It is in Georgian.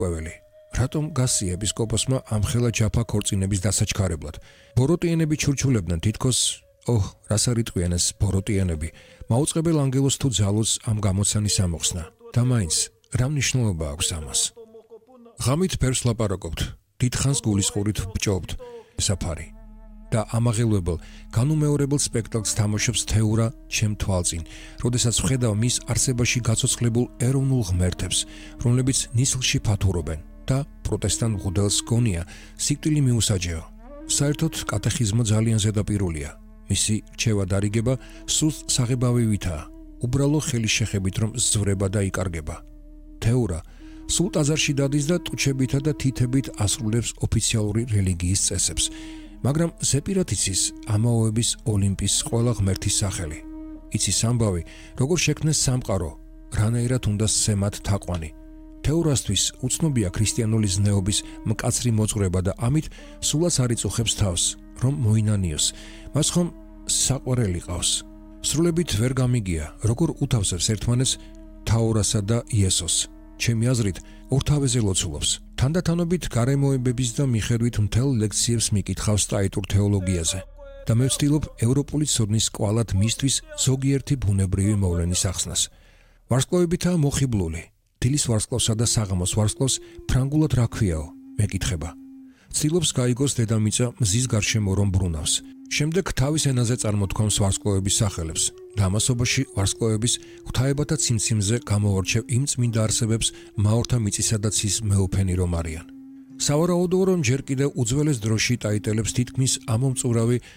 ყვეველი. Რატომ გასი ეპისკოპოსმა ამხელა ჯაფა ქორწინების დასაჩქარებლად? ბოროტიანები ჩურჩულებდნენ თითქოს, რას არიტყვიან ეს ბოროტიანები, მაუწყებელ ანგელოს თუ ძალოს ამ გამოცანის ამოხსნა. და მაინც, რა მნიშვნელობა აქვს ამას? ღამით ფერს ლაპარაკობთ, დიდხანს გულისყურით ვბჭობთ საფარი. და ამაღელვებელ, განუმეორებელ სპექტაკლს თამაშობს თეურა ჩემ თვალწინ, როდესაც ვხედავ მის არსებაში გაცოცხლებულ ეროვნულ ღმერთებს, რომლებიც ნისლში ფათურობენ და პროტესტანტ მღვდელს გონია სიკვდილი მიუსაჯეო. საერთოდ კატეხიზმო ძალიან ზედაპირულია. მისი რჩევა დარიგება სულ საღებავივითაა, უბრალო ხელის შეხებით რომ ზვრება და იკარგება. თეურა სულ ტაძარში დადის და ტუჩებითა და თითებით ასრულებს ოფიციალური რელიგიის წესებს, მაგრამ ზეპირად იცის ამაოების ოლიმპის ყველა ღმერთის სახელი. იცის ამბავი, როგორ შექმნეს სამყარო, რანაირად უნდა სცემათ თაყვანი. თეურასთვის უცნობია ქრისტიანული ზნეობის მკაცრი მოძღვრება და ამით სულაც არ იწუხებს თავს, რომ მოინანიოს, მას ხომ საყვარელი ყავს. სრულებით ვერ გამიგია, როგორ უთავსებს ერთმანეთს თაურასა და იესოს. ჩემი აზრით, ორთავეზე ლოცულობს. თანდათანობით გარემოებების და მიხედვით მთელ ლექციებს მიკითხავს სტაიტურ თეოლოგიაზე და მე ვცდილობ ევროპული ცოდნის კვალად მისთვის ზოგიერთი ბუნებრივი მოვლენის ახსნას. ვარსკვლავებითაა მოხიბლული. დილის ვარსკვლავსა და საღამოს ვარსკვლავს ფრანგულად რა ქვიაო? მეკითხება. ცდილობს გაიგოს დედამიწა მზის გარშემო რომ ბრუნავს. შემდეგ თავის ენაზე წარმოთქვამს ვარსკვლავების სახელებს და ამასობაში ვარსკვლავების ღვთაებათა ციმციმზე გამოვარჩევ იმ წმინდა არსებებს მაორთა მიწისა და ცის მეუფენი რომ არიან. სავარაუდოა რომ ჯერ კიდევ უძველეს დროში ტაიტელებს თითქმის ამომწურავი